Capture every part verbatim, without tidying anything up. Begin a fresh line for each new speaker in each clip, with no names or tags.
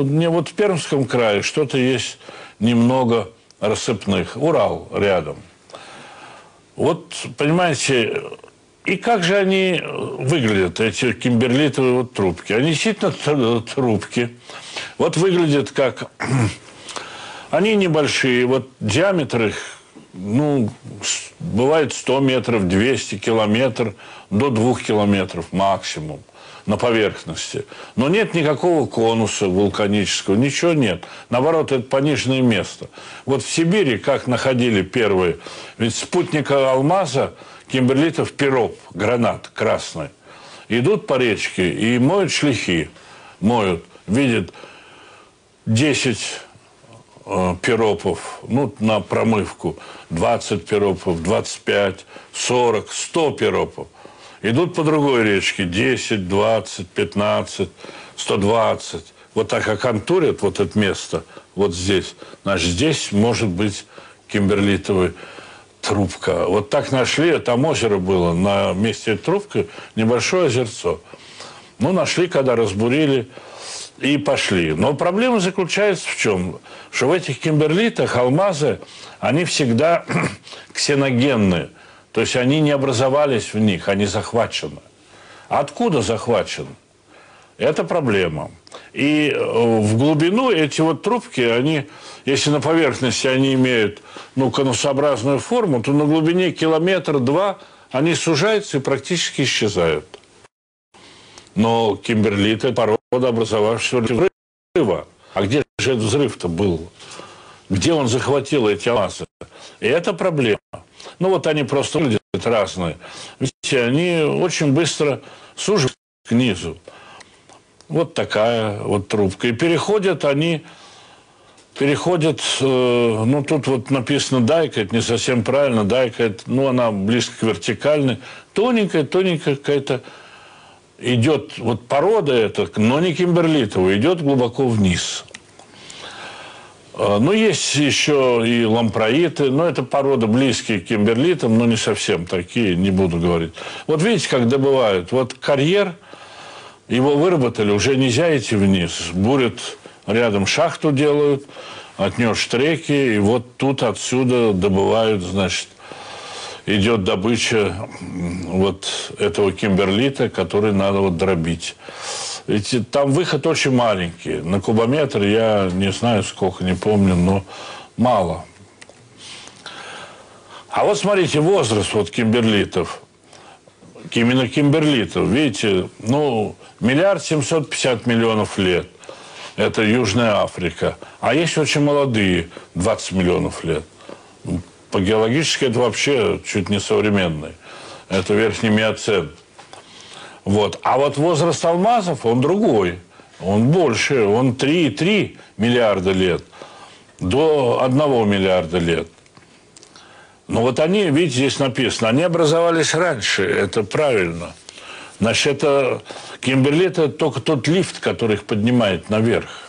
Ну, не вот в Пермском крае что-то есть немного рассыпных. Урал рядом. Вот, понимаете, и как же они выглядят, эти кимберлитовые вот трубки? Они действительно трубки. Вот выглядят как... Они небольшие, вот диаметр их, ну, бывает сто метров, двести километров, до двух километров максимум на поверхности. Но нет никакого конуса вулканического, ничего нет. Наоборот, это пониженное место. Вот в Сибири, как находили первые, ведь спутника алмаза, кимберлитов, пироп, гранат красный, идут по речке и моют шлихи, моют, видят десять э, пиропов, ну, на промывку, двадцать пиропов, двадцать пять, сорок, сто пиропов. Идут по другой речке, десять, двадцать, пятнадцать, сто двадцать. Вот так оконтурят вот это место, вот здесь. Значит, здесь может быть кимберлитовая трубка. Вот так нашли, там озеро было, на месте трубки небольшое озерцо. Ну, нашли, когда разбурили, и пошли. Но проблема заключается в чем? Что в этих кимберлитах алмазы, они всегда ксеногенные. То есть они не образовались в них, они захвачены. Откуда захвачены? Это проблема. И в глубину эти вот трубки, они, если на поверхности они имеют, ну, конусообразную форму, то на глубине километр-два они сужаются и практически исчезают. Но кимберлит – это порода, образовавшегося взрыва. А где же этот взрыв-то был? Где он захватил эти алмазы? И это проблема. Ну, вот они просто выглядят разные. Видите, они очень быстро сужаются к низу. Вот такая вот трубка. И переходят они, переходят, э, ну, тут вот написано дайка, это не совсем правильно, дайка, это, ну, она близко к вертикальной. Тоненькая, тоненькая какая-то идет, вот порода эта, но не кимберлитовая, идет глубоко вниз. Ну, есть еще и лампроиты, но это породы близкие к кимберлитам, но не совсем такие, не буду говорить. Вот видите, как добывают. Вот карьер, его выработали, уже нельзя идти вниз. Бурят рядом шахту делают, от нее штреки, и вот тут отсюда добывают, значит, идет добыча вот этого кимберлита, который надо вот дробить. Ведь там выход очень маленький. На кубометр я не знаю сколько, не помню, но мало. А вот смотрите, возраст вот кимберлитов. Именно кимберлитов. Видите, ну, миллиард семьсот пятьдесят миллионов лет. Это Южная Африка. А есть очень молодые, двадцать миллионов лет. По геологически это вообще чуть не современные. Это верхний миоцен. Вот. А вот возраст алмазов, он другой. Он больше. Он три и три миллиарда лет. До одного миллиарда лет. Но вот они, видите, здесь написано, они образовались раньше. Это правильно. Значит, это кимберлит – это только тот лифт, который их поднимает наверх.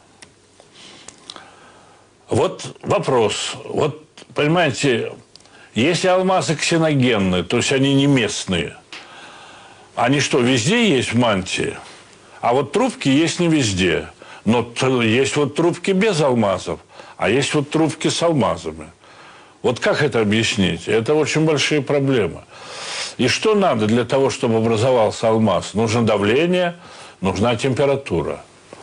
Вот вопрос. Вот, понимаете, если алмазы ксеногенные, то есть они не местные, они что, везде есть в мантии? А вот трубки есть не везде. Но есть вот трубки без алмазов, а есть вот трубки с алмазами. Вот как это объяснить? Это очень большие проблемы. И что надо для того, чтобы образовался алмаз? Нужно давление, нужна температура.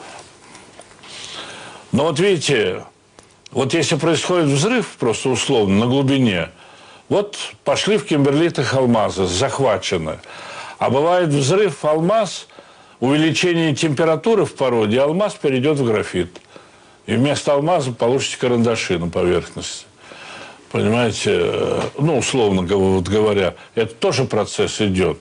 Но вот видите, вот если происходит взрыв, просто условно, на глубине, вот пошли в кимберлитах алмазы, захвачены. А бывает взрыв, алмаз, увеличение температуры в породе, алмаз перейдет в графит. И вместо алмаза получите карандаши на поверхности. Понимаете, ну, условно говоря, это тоже процесс идет.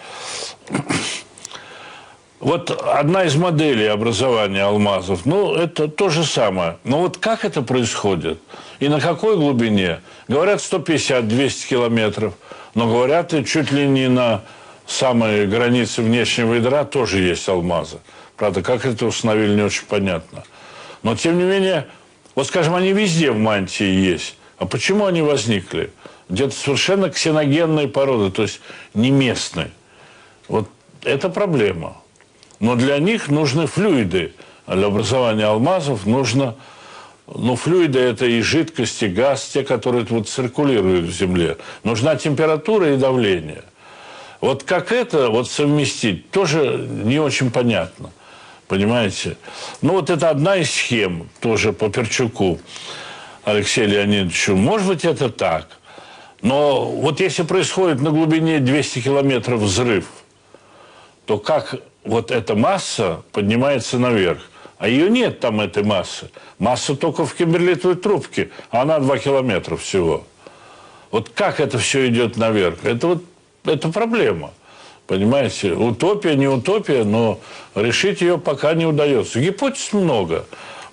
Вот одна из моделей образования алмазов, ну, это то же самое. Но вот как это происходит? И на какой глубине? Говорят, сто пятьдесят - двести километров. Но говорят, и чуть ли не на самой границе внешнего ядра тоже есть алмазы. Правда, как это установили, не очень понятно. Но, тем не менее, вот, скажем, они везде в мантии есть. А почему они возникли? Где-то совершенно ксеногенные породы, то есть не местные. Вот это проблема. Но для них нужны флюиды. для образования алмазов нужно, ну, флюиды это и жидкости, газ, те, которые вот циркулируют в земле. Нужна температура и давление. Вот как это вот совместить, тоже не очень понятно. Понимаете? Ну, вот это одна из схем, тоже по Перчуку Алексею Леонидовичу. Может быть, это так. Но вот если происходит на глубине двухсот километров взрыв, то как вот эта масса поднимается наверх? А ее нет там, этой массы. Масса только в кимберлитовой трубке, а она два километра всего. Вот как это все идет наверх? Это вот это проблема. Понимаете? Утопия, не утопия, но решить ее пока не удается. Гипотез много.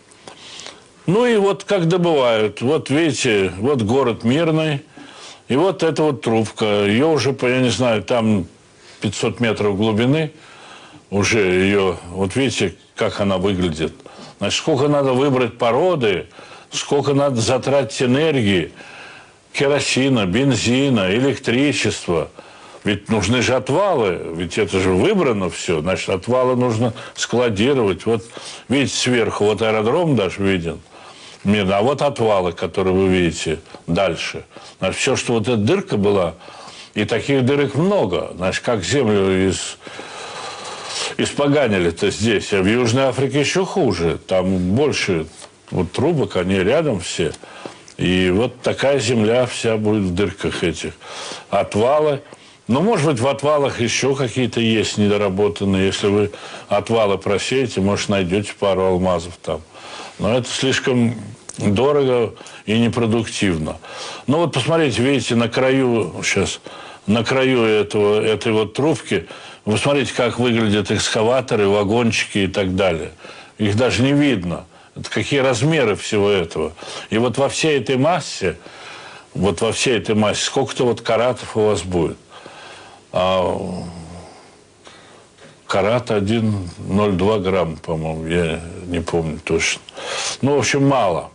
Ну и вот как добывают. Вот видите, вот город Мирный. И вот эта вот трубка. Ее уже, я не знаю, там пятьсот метров глубины. Уже ее, вот видите, как она выглядит. Значит, сколько надо выбрать породы, сколько надо затратить энергии, керосина, бензина, электричества. Ведь нужны же отвалы, ведь это же выбрано все. Значит, отвалы нужно складировать. Вот видите, сверху вот аэродром даже виден. А вот отвалы, которые вы видите дальше. Значит, все, что вот эта дырка была, и таких дырок много. Значит, как землю из... испоганили-то здесь. А в Южной Африке еще хуже. Там больше вот трубок, они рядом все. И вот такая земля вся будет в дырках этих. Отвалы. Ну, может быть, в отвалах еще какие-то есть недоработанные. Если вы отвалы просеете, может, найдете пару алмазов там. Но это слишком дорого и непродуктивно. Ну, вот посмотрите, видите, на краю, сейчас, на краю этого, этой вот трубки, вы смотрите, как выглядят экскаваторы, вагончики и так далее. Их даже не видно. Это какие размеры всего этого. И вот во всей этой массе, вот во всей этой массе, сколько-то вот каратов у вас будет. А карат один ноль два грамм, по-моему, я не помню точно. Ну, в общем, мало.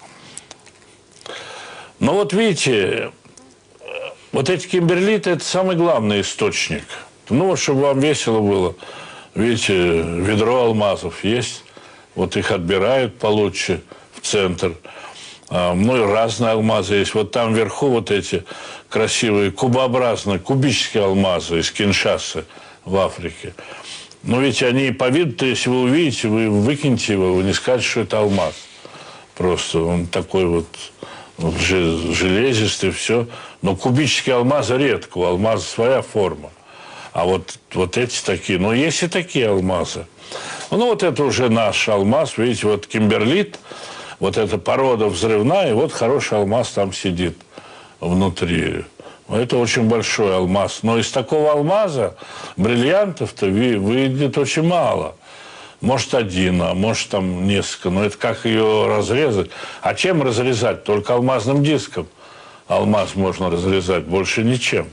Но вот видите, вот эти кимберлиты – это самый главный источник. Ну, вот, чтобы вам весело было. Видите, ведро алмазов есть. Вот их отбирают получше в центр. Ну, и разные алмазы есть. Вот там вверху вот эти красивые кубообразные, кубические алмазы из Киншасы в Африке. Но ведь они по виду, если вы увидите, вы выкинете его, вы не скажете, что это алмаз. Просто он такой вот, вот железистый, все. Но кубические алмазы редко, у алмаза своя форма. А вот, вот эти такие, ну, есть и такие алмазы. Ну, вот это уже наш алмаз, видите, вот кимберлит, вот эта порода взрывная, и вот хороший алмаз там сидит внутри. Это очень большой алмаз. Но из такого алмаза бриллиантов-то выйдет очень мало. Может, один, а может, там несколько. Но это как ее разрезать? А чем разрезать? Только алмазным диском. Алмаз можно разрезать, больше ничем.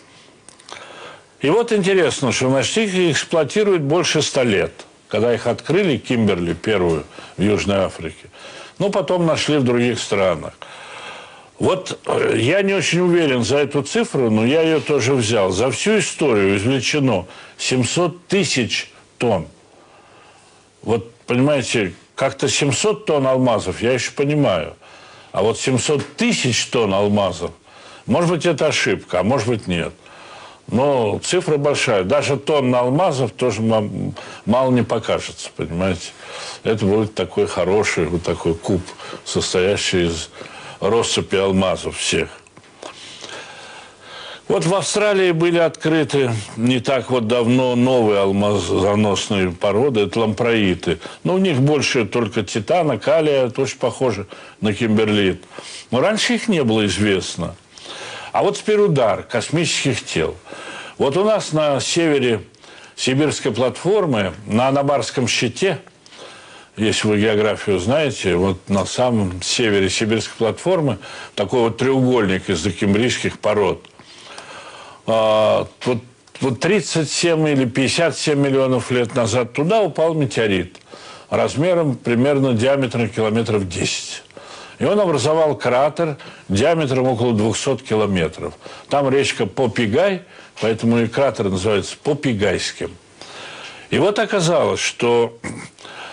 И вот интересно, что, значит, их эксплуатируют больше ста лет. Когда их открыли, Кимберли, первую, в Южной Африке. Ну, потом нашли в других странах. Вот я не очень уверен за эту цифру, но я ее тоже взял. За всю историю извлечено семьсот тысяч тонн. Вот, понимаете, как-то семьсот тонн алмазов, я еще понимаю. А вот семьсот тысяч тонн алмазов, может быть, это ошибка, а может быть, нет. Но цифра большая. Даже тонна алмазов тоже мало не покажется, понимаете. Это будет такой хороший, вот такой куб, состоящий из россыпи алмазов всех. Вот в Австралии были открыты не так вот давно новые алмазоносные породы, это лампроиты. Но у них больше только титана, калия, очень похоже на кимберлит. Но раньше их не было известно. А вот теперь удар космических тел. Вот у нас на севере сибирской платформы, на Анабарском щите, если вы географию знаете, вот на самом севере сибирской платформы такой вот треугольник из докембрийских пород. А, вот, вот тридцать семь или пятьдесят семь миллионов лет назад туда упал метеорит размером примерно диаметром километров десять. И он образовал кратер диаметром около двухсот километров. Там речка Попигай, поэтому и кратер называется Попигайским. И вот оказалось, что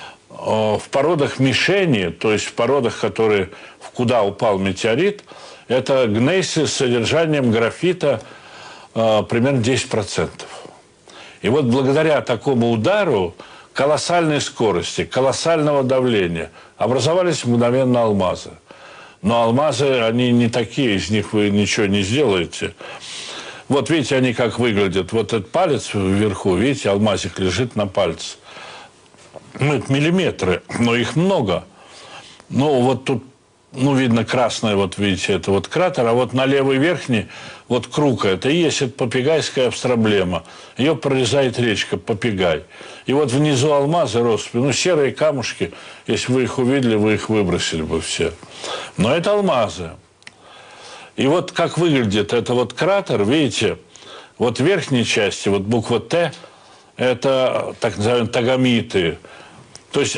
в породах мишени, то есть в породах, которые, куда упал метеорит, это гнейсы с содержанием графита примерно десять процентов. И вот благодаря такому удару, колоссальной скорости, колоссального давления образовались мгновенно алмазы. Но алмазы, они не такие, из них вы ничего не сделаете. Вот видите, они как выглядят. Вот этот палец вверху, видите, алмазик лежит на пальце. Ну, это миллиметры, но их много. Ну, вот тут, ну, видно красное, вот видите, это вот кратер, а вот на левой верхней вот круг, это и есть это Попегайская абстраблема. Ее прорезает речка Попегай. И вот внизу алмазы россыпи, ну, серые камушки, если вы их увидели, вы их выбросили бы все. Но это алмазы. И вот как выглядит это вот кратер, видите, вот в верхней части, вот буква Т, это так называемые тагомиты. То есть,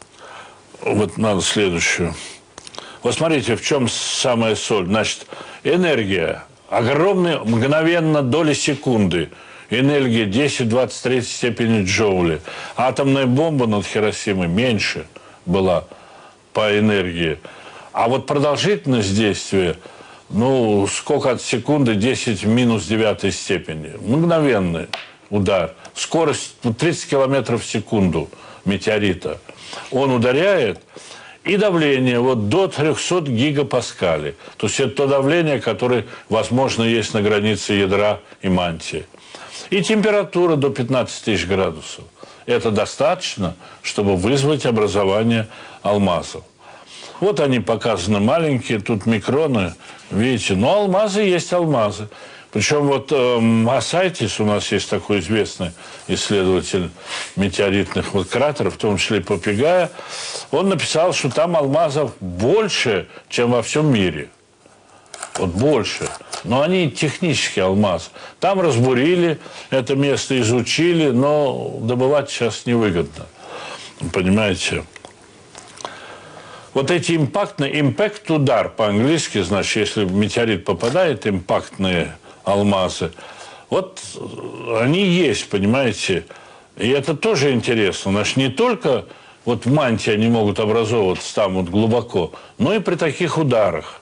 вот надо следующую. Вот смотрите, в чем самая соль. Значит, энергия. Огромная, мгновенно, доли секунды. Энергия десять в двадцать третьей степени джоули. Атомная бомба над Хиросимой меньше была по энергии. А вот продолжительность действия, ну, сколько от секунды? десять в минус девятой степени. Мгновенный удар. Скорость тридцать километров в секунду метеорита. Он ударяет, и давление вот до трехсот гигапаскалей. То есть это то давление, которое, возможно, есть на границе ядра и мантии. И температура до пятнадцати тысяч градусов. Это достаточно, чтобы вызвать образование алмазов. Вот они показаны маленькие, тут микроны, видите. Но алмазы есть алмазы. Причем вот э, Асайтис, у нас есть такой известный исследователь метеоритных вот кратеров, в том числе и Попегая, он написал, что там алмазов больше, чем во всем мире. Вот больше. Но они технические алмазы. Там разбурили, это место изучили, но добывать сейчас невыгодно. Понимаете? Вот эти импактные, импакт удар по-английски, значит, если метеорит попадает, импактные алмазы, вот они есть, понимаете, и это тоже интересно. Значит, не только вот в мантии они могут образовываться там вот глубоко, но и при таких ударах.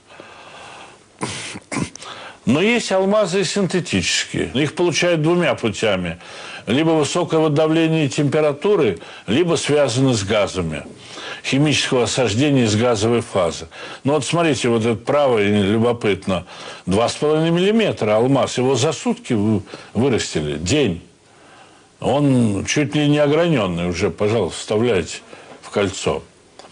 Но есть алмазы синтетические. Их получают двумя путями. Либо высокое давление и температуры, либо связаны с газами. Химического осаждения из газовой фазы. Ну вот смотрите, вот это правое, любопытно, два с половиной миллиметра алмаз. Его за сутки вырастили, день. Он чуть ли не ограненный уже, пожалуйста, вставляйте в кольцо.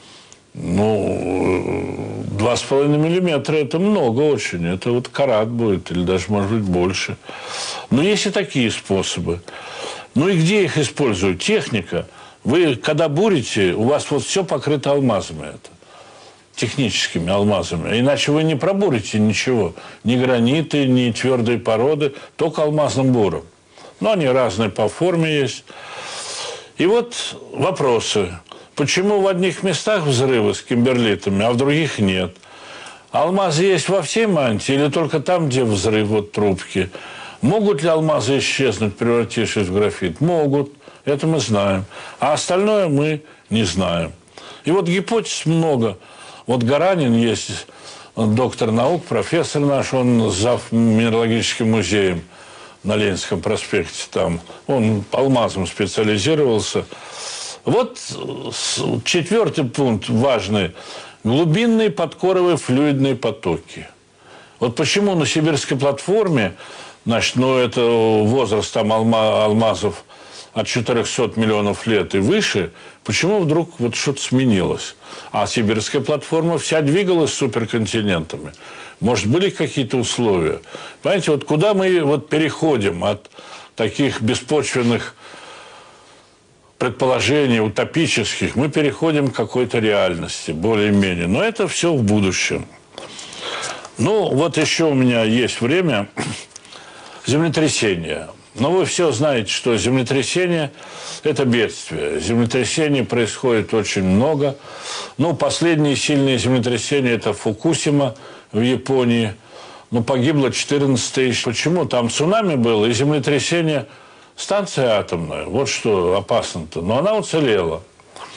Ну, два с половиной миллиметра – это много очень. Это вот карат будет, или даже, может быть, больше. Но есть и такие способы. Ну и где их используют? Техника. Вы, когда бурите, у вас вот все покрыто алмазами. Это. Техническими алмазами. Иначе вы не пробурите ничего. Ни граниты, ни твердые породы, только алмазным буром. Но они разные по форме есть. И вот вопросы. Почему в одних местах взрывы с кимберлитами, а в других нет? Алмазы есть во всей мантии или только там, где взрыв, вот трубки? Могут ли алмазы исчезнуть, превратившись в графит? Могут. Это мы знаем. А остальное мы не знаем. И вот гипотез много. Вот Гаранин есть, доктор наук, профессор наш, он зав. Минералогическим музеем на Ленинском проспекте там. Он алмазом специализировался. Вот четвертый пункт важный. Глубинные подкоровые флюидные потоки. Вот почему на сибирской платформе, значит, ну, это возраст там алма, алмазов от четырехсот миллионов лет и выше, почему вдруг вот что-то сменилось? А сибирская платформа вся двигалась суперконтинентами. Может, были какие-то условия? Понимаете, вот куда мы вот переходим от таких беспочвенных предположений утопических, мы переходим к какой-то реальности, более-менее. Но это все в будущем. Ну, вот еще у меня есть время. Землетрясения. Но вы все знаете, что землетрясение – это бедствие. Землетрясений происходит очень много. Ну, последние сильные землетрясения – это Фукусима в Японии. Ну, погибло четырнадцать тысяч. Почему? Там цунами было и землетрясение. Станция атомная. Вот что опасно-то. Но она уцелела.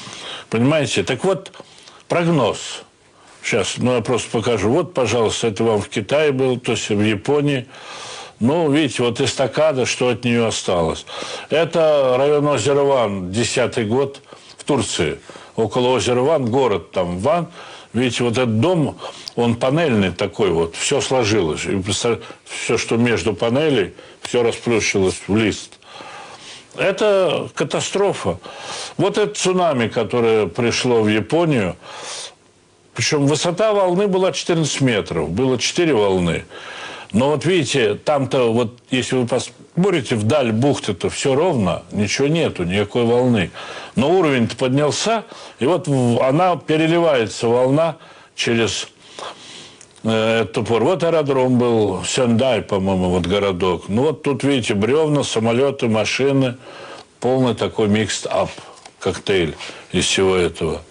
Понимаете? Так вот, прогноз. Сейчас, ну, я просто покажу. Вот, пожалуйста, это вам в Китае был, то есть в Японии. Ну, видите, вот эстакада, что от нее осталось. Это район озера Ван, десятый год в Турции. Около озера Ван, город там Ван. Видите, вот этот дом, он панельный такой вот, все сложилось. И все, что между панелей, все расплющилось в лист. Это катастрофа. Вот это цунами, которое пришло в Японию, причем высота волны была четырнадцать метров, было четыре волны. Но вот видите, там-то вот, если вы посмотрите вдаль бухты-то все ровно, ничего нету, никакой волны. Но уровень-то поднялся, и вот она переливается, волна, через э, этот упор. Вот аэродром был, Сендай, по-моему, вот городок. Ну вот тут, видите, бревна, самолеты, машины, полный такой микс-ап, коктейль из всего этого.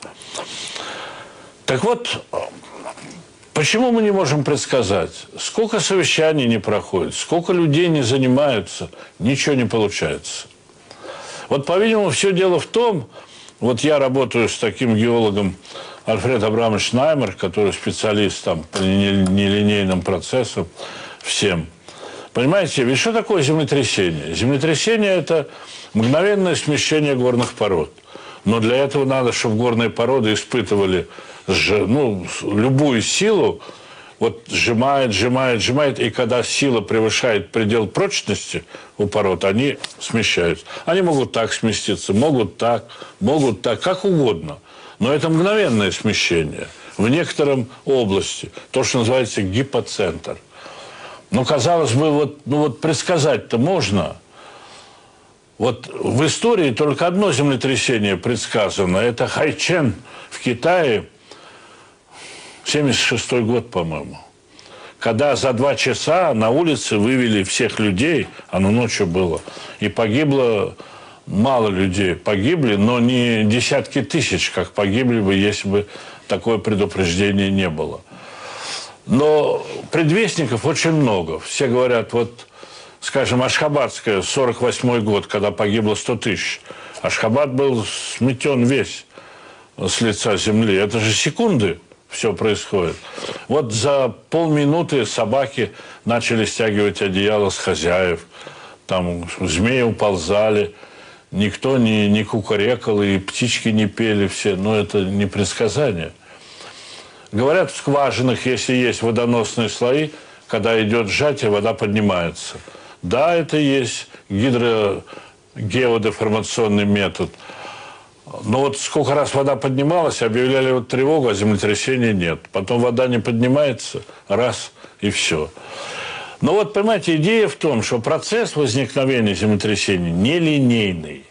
Так вот, почему мы не можем предсказать? Сколько совещаний не проходит, сколько людей не занимаются, ничего не получается. Вот, по-видимому, все дело в том, вот я работаю с таким геологом Альфред Абрамович Наймер, который специалист там, по нелинейным процессам, всем. Понимаете, ведь что такое землетрясение? Землетрясение – это мгновенное смещение горных пород. Но для этого надо, чтобы горные породы испытывали ну, любую силу, вот сжимает, сжимает, сжимает, и когда сила превышает предел прочности у пород, они смещаются. Они могут так сместиться, могут так, могут так, как угодно. Но это мгновенное смещение в некотором области, то, что называется гипоцентр. Но, казалось бы, вот, ну вот предсказать-то можно. Вот в истории только одно землетрясение предсказано. Это Хайчэн в Китае, семьдесят шестой год, по-моему. Когда за два часа на улице вывели всех людей, оно ночью было, и погибло мало людей. Погибли, но не десятки тысяч, как погибли бы, если бы такое предупреждение не было. Но предвестников очень много. Все говорят, вот, скажем, Ашхабадская, сорок восьмой год, когда погибло сто тысяч. Ашхабад был сметен весь с лица земли. Это же секунды все происходит. Вот за полминуты собаки начали стягивать одеяло с хозяев. Там змеи уползали. Никто не, не кукарекал, и птички не пели все. Но это не предсказание. Говорят, в скважинах, если есть водоносные слои, когда идет сжатие, вода поднимается. Да, это есть гидрогеодеформационный метод. Но вот сколько раз вода поднималась, объявляли вот тревогу, а землетрясения нет. Потом вода не поднимается, раз, и все. Но вот, понимаете, идея в том, что процесс возникновения землетрясений нелинейный.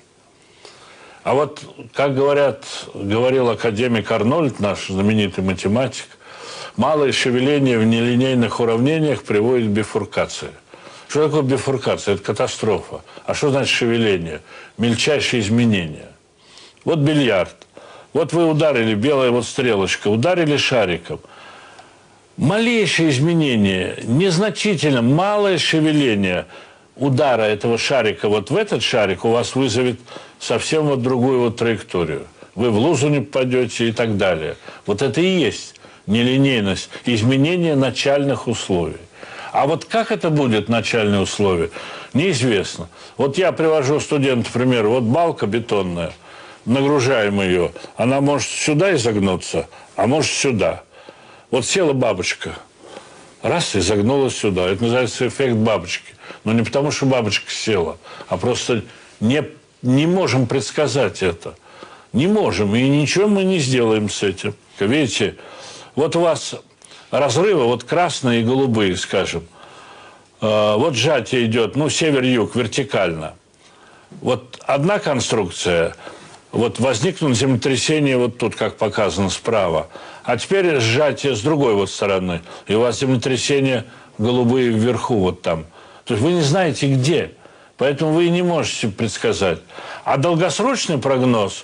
А вот, как говорят, говорил академик Арнольд, наш знаменитый математик, малое шевеление в нелинейных уравнениях приводит к бифуркации. Что такое бифуркация? Это катастрофа. А что значит шевеление? Мельчайшие изменения. Вот бильярд. Вот вы ударили, белая вот стрелочка, ударили шариком. Малейшее изменение, незначительно, малое шевеление удара этого шарика вот в этот шарик у вас вызовет совсем вот другую вот траекторию. Вы в лузу не попадете и так далее. Вот это и есть нелинейность, изменение начальных условий. А вот как это будет, начальные условия, неизвестно. Вот я привожу студенту, к примеру, вот балка бетонная, нагружаем ее, она может сюда изогнуться, а может сюда. Вот села бабочка, раз, и загнулась сюда. Это называется эффект бабочки. Но не потому, что бабочка села, а просто не, не можем предсказать это. Не можем, и ничего мы не сделаем с этим. Видите, вот у вас разрывы, вот красные и голубые, скажем. Вот сжатие идет, ну, север-юг, вертикально. Вот одна конструкция, вот возникнут землетрясение вот тут, как показано справа. А теперь сжатие с другой вот стороны. И у вас землетрясение голубые вверху, вот там. То есть вы не знаете, где. Поэтому вы и не можете предсказать. А долгосрочный прогноз,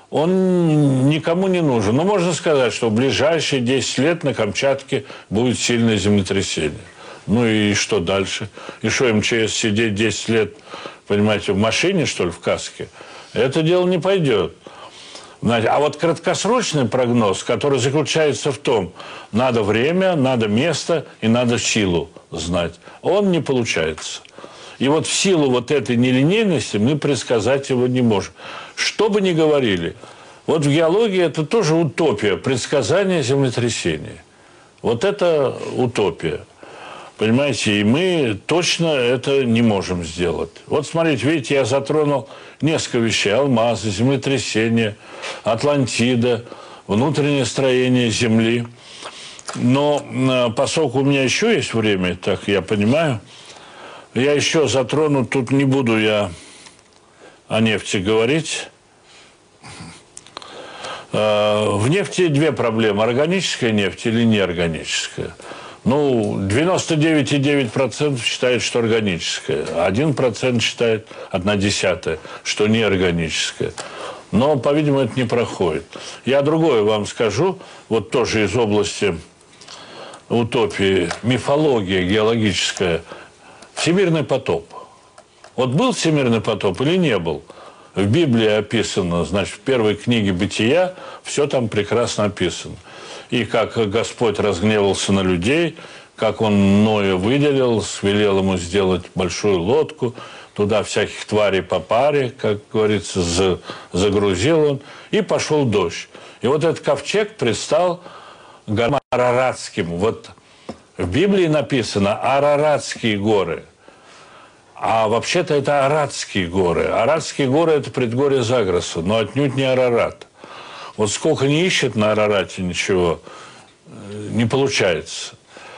он никому не нужен. Но можно сказать, что в ближайшие десять лет на Камчатке будет сильное землетрясение. Ну и что дальше? И что, эм че эс сидеть десять лет, понимаете, в машине, что ли, в каске? Это дело не пойдет. А вот краткосрочный прогноз, который заключается в том, надо время, надо место и надо силу знать, он не получается. И вот в силу вот этой нелинейности мы предсказать его не можем. Что бы ни говорили, вот в геологии это тоже утопия, предсказание землетрясения. Вот это утопия. Понимаете, и мы точно это не можем сделать. Вот смотрите, видите, я затронул несколько вещей. Алмазы, землетрясение, Атлантида, внутреннее строение Земли. Но поскольку у меня еще есть время, так я понимаю, я еще затрону, тут не буду я о нефти говорить. В нефти две проблемы. Органическая нефть или неорганическая. Ну, девяносто девять и девять десятых процента считает, что органическая. один процент считает, одна десятая, что неорганическая. Но, по-видимому, это не проходит. Я другое вам скажу, вот тоже из области утопии, мифология геологическая. Всемирный потоп. Вот был всемирный потоп или не был? В Библии описано, значит, в первой книге «Бытия» все там прекрасно описано. И как Господь разгневался на людей, как Он Ноя выделил, велел ему сделать большую лодку, туда всяких тварей по паре, как говорится, загрузил он, и пошел дождь. И вот этот ковчег предстал горам Араратским. Вот в Библии написано «Араратские горы». А вообще-то это Аратские горы. Аратские горы – это предгорье Загроса, но отнюдь не Арарат. Вот сколько не ищет на Арарате ничего, не получается.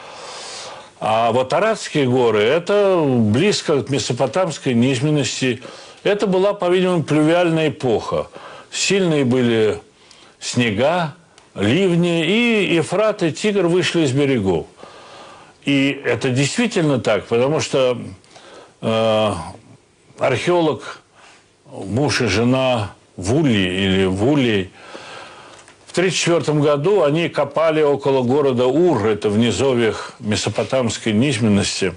А вот Аратские горы – это близко к месопотамской низменности. Это была, по-видимому, плювиальная эпоха. Сильные были снега, ливни, и Ефрат и Тигр вышли из берегов. И это действительно так, потому что э, археолог, муж и жена Вулли или Вулей, в тысяча девятьсот тридцать четвёртом году они копали около города Ур, это в низовьях месопотамской низменности,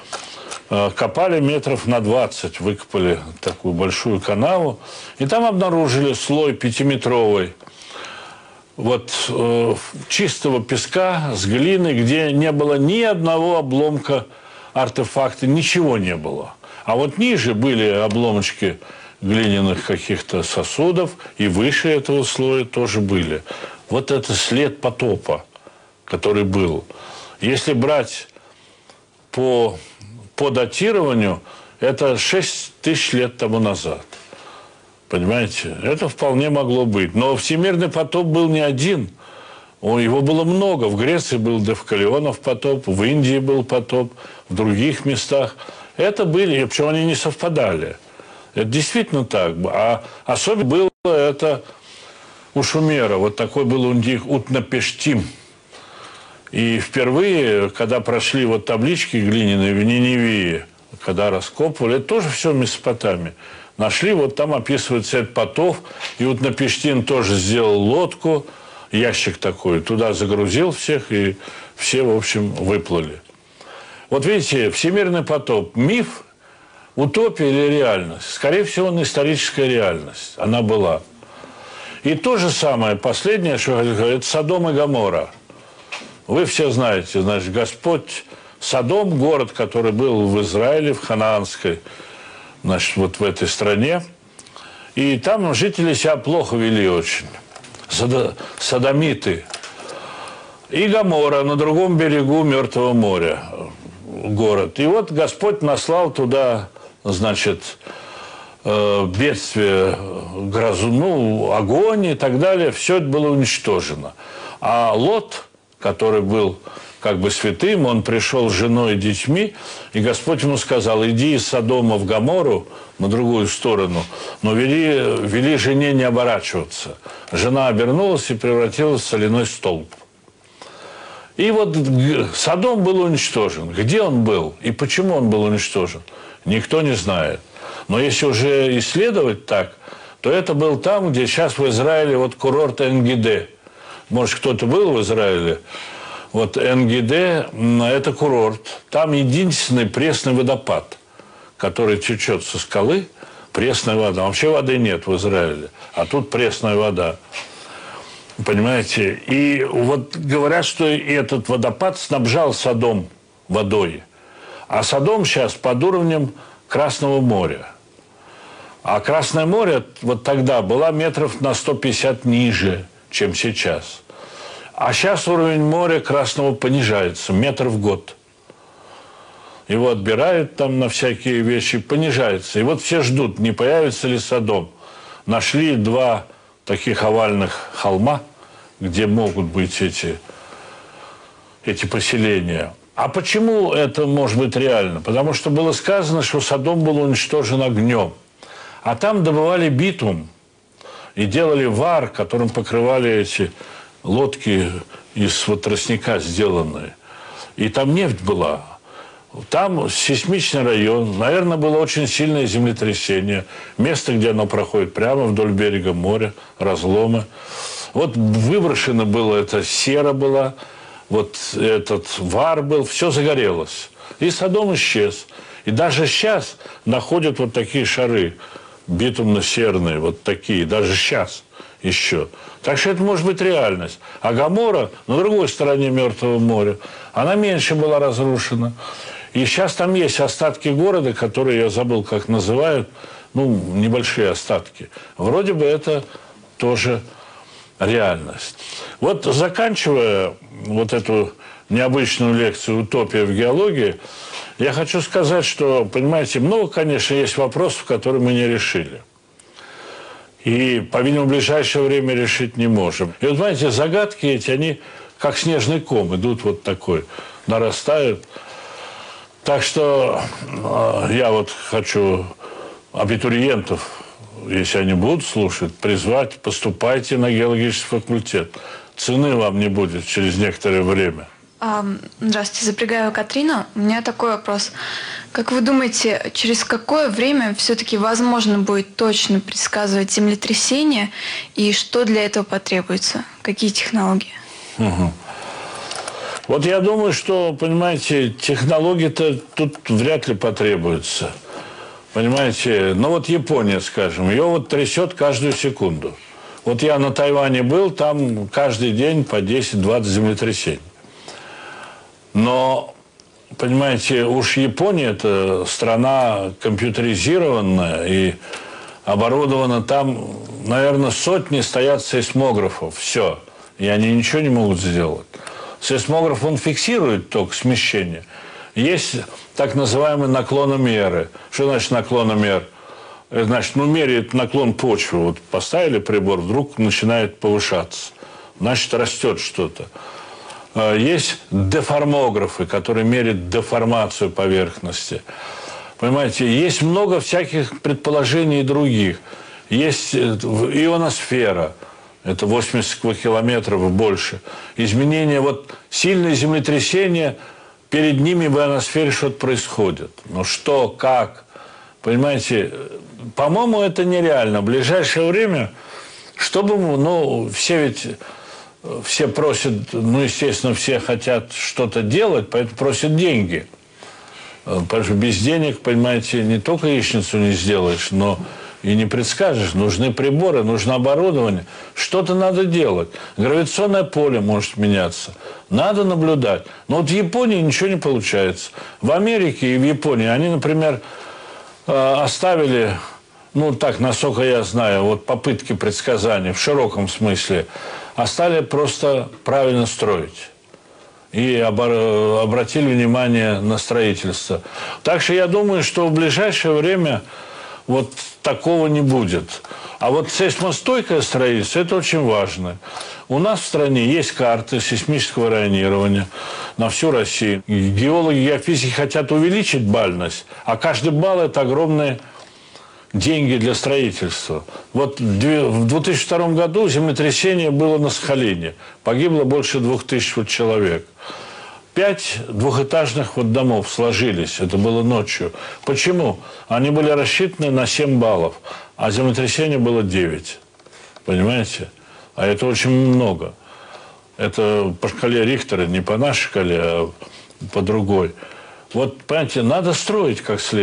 копали метров на двадцать, выкопали такую большую канаву, и там обнаружили слой пятиметровый вот, э, чистого песка с глиной, где не было ни одного обломка артефакта, ничего не было. А вот ниже были обломочки глиняных каких-то сосудов, и выше этого слоя тоже были. Вот это след потопа, который был. Если брать по, по датированию, это шесть тысяч лет тому назад. Понимаете? Это вполне могло быть. Но всемирный потоп был не один. Его было много. В Греции был Девкалионов потоп, в Индии был потоп, в других местах. Это были, причем они не совпадали. Это действительно так. А особенно было это у Шумера. Вот такой был у них Утнапештим. И впервые, когда прошли вот таблички глиняные в Ниневии, когда раскопывали, это тоже все в Месопотамии. Нашли, вот там описывается этот потоп. И Утнапештим тоже сделал лодку, ящик такой, туда загрузил всех, и все, в общем, выплыли. Вот видите, всемирный потоп – миф, утопия или реальность? Скорее всего, он историческая реальность. Она была. И то же самое, последнее, что я хочу сказать, это Содом и Гоморра. Вы все знаете, значит, Господь Содом, город, который был в Израиле, в ханаанской, значит, вот в этой стране. И там жители себя плохо вели очень. Содомиты. И Гоморра на другом берегу Мертвого моря город. И вот Господь наслал туда, значит, бедствие, грозу, ну, огонь и так далее. Все это было уничтожено. А Лот, который был как бы святым, он пришел с женой и детьми, и Господь ему сказал: иди из Содома в Гоморру, на другую сторону, но вели, вели жене не оборачиваться. Жена обернулась и превратилась в соляной столб. И вот Содом был уничтожен. Где он был и почему он был уничтожен, никто не знает. Но если уже исследовать так, то это был там, где сейчас в Израиле вот курорт Эн-Гиде. Может, кто-то был в Израиле? Вот Эн-Гиде – это курорт. Там единственный пресный водопад, который течет со скалы, пресная вода. Вообще воды нет в Израиле, а тут пресная вода. Понимаете? И вот говорят, что этот водопад снабжал Содом водой. А Содом сейчас под уровнем Красного моря. А Красное море вот тогда было метров на сто пятьдесят ниже, чем сейчас. А сейчас уровень моря Красного понижается, метр в год. Его отбирают там на всякие вещи, понижается. И вот все ждут, не появится ли Содом. Нашли два таких овальных холма, где могут быть эти, эти поселения. А почему это может быть реально? Потому что было сказано, что Содом был уничтожен огнем. А там добывали битум и делали вар, которым покрывали эти лодки из вот тростника сделанные. И там нефть была. Там сейсмичный район, наверное, было очень сильное землетрясение. Место, где оно проходит прямо вдоль берега моря, разломы. Вот выброшено было, это сера была, вот этот вар был, все загорелось. И Содом исчез. И даже сейчас находят вот такие шары битумно-серные, вот такие, даже сейчас еще. Так что это может быть реальность. А Гоморра на другой стороне Мертвого моря, она меньше была разрушена. И сейчас там есть остатки города, которые, я забыл, как называют, ну, небольшие остатки. Вроде бы это тоже реальность. Вот заканчивая вот эту необычную лекцию «Утопия в геологии», я хочу сказать, что, понимаете, много, конечно, есть вопросов, которые мы не решили. И, по-видимому, в ближайшее время решить не можем. И вот, знаете, загадки эти, они как снежный ком идут вот такой, нарастают. Так что э, я вот хочу абитуриентов, если они будут слушать, призвать, поступайте на геологический факультет. Цены вам не будет через некоторое время.
Здравствуйте, запрягаю Катрину. У меня такой вопрос. Как вы думаете, через какое время все-таки возможно будет точно предсказывать землетрясение и что для этого потребуется? Какие технологии?
Угу. Вот я думаю, что, понимаете, технологии-то тут вряд ли потребуются. Понимаете, ну вот Япония, скажем, ее вот трясет каждую секунду. Вот я на Тайване был, там каждый день по десять-двадцать землетрясений. Но, понимаете, уж Япония – это страна компьютеризированная и оборудована. Там, наверное, сотни стоят сейсмографов. Все. И они ничего не могут сделать. Сейсмограф, он фиксирует ток смещения. Есть так называемые наклономеры. Что значит наклономер? Значит, ну, меряет наклон почвы. Вот поставили прибор, вдруг начинает повышаться. Значит, растет что-то. Есть деформографы, которые меряют деформацию поверхности. Понимаете, есть много всяких предположений других. Есть ионосфера, это восемьдесят километров и больше. Изменения, вот сильные землетрясения, перед ними в ионосфере что-то происходит. Но что, как, понимаете, по-моему, это нереально. В ближайшее время, чтобы, ну, все ведь... Все просят, ну, естественно, все хотят что-то делать, поэтому просят деньги. Потому что без денег, понимаете, не только яичницу не сделаешь, но и не предскажешь. Нужны приборы, нужно оборудование. Что-то надо делать. Гравитационное поле может меняться. Надо наблюдать. Но вот в Японии ничего не получается. В Америке и в Японии они, например, оставили... Ну, так, насколько я знаю, вот попытки предсказания в широком смысле, а стали просто правильно строить. И обратили внимание на строительство. Так что я думаю, что в ближайшее время вот такого не будет. А вот сейсмостойкое строительство – это очень важно. У нас в стране есть карты сейсмического районирования на всю Россию. Геологи, геофизики хотят увеличить бальность, а каждый балл – это огромные деньги для строительства. Вот в две тысячи втором году землетрясение было на Сахалине. Погибло больше двух тысяч вот человек. Пять двухэтажных вот домов сложились. Это было ночью. Почему? Они были рассчитаны на семь баллов, а землетрясение было девять. Понимаете? А это очень много. Это по шкале Рихтера, не по нашей шкале, а по другой. Вот, понимаете, надо строить как следует.